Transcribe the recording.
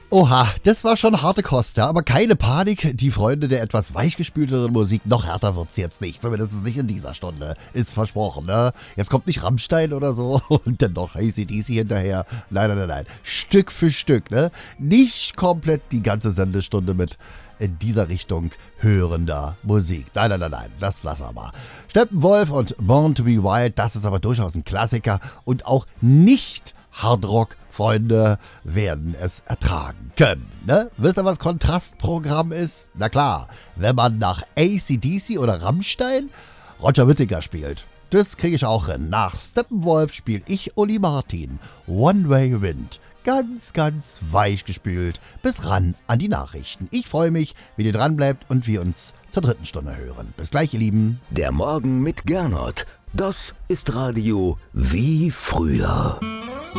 Oha, das war schon harte Kost, ja, aber keine Panik, die Freunde der etwas weichgespülteren Musik, noch härter wird's jetzt nicht, zumindest nicht in dieser Stunde, ist versprochen, ne? Jetzt kommt nicht Rammstein oder so und dann noch AC/DC hinterher, nein, Stück für Stück, ne? Nicht komplett die ganze Sendestunde mit in dieser Richtung hörender Musik. Nein, das lassen wir mal. Steppenwolf und Born to be Wild, das ist aber durchaus ein Klassiker und auch nicht Hardrock-Freunde werden es ertragen können. Ne? Wisst ihr, was Kontrastprogramm ist? Na klar, wenn man nach AC/DC oder Rammstein Roger Whittaker spielt. Das kriege ich auch hin. Nach Steppenwolf spiele ich Uli Martin. One Way Wind. Ganz weich gespült. Bis ran an die Nachrichten. Ich freue mich, wenn ihr dran bleibt und wir uns zur 3. Stunde hören. Bis gleich, ihr Lieben. Der Morgen mit Gernot. Das ist Radio wie früher.